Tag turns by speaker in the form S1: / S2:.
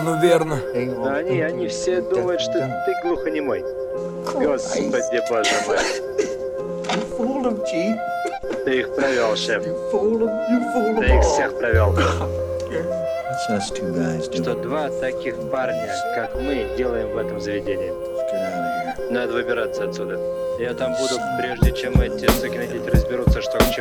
S1: ну верно.
S2: Но они все думают, что ты глухонемой. Господи, боже мой. Ты их провел, шеф. Ты их всех провел. Что два таких парня, как мы, делаем в этом заведении. Надо выбираться отсюда. Я там буду, прежде чем эти сукины дети разберутся, что к чему.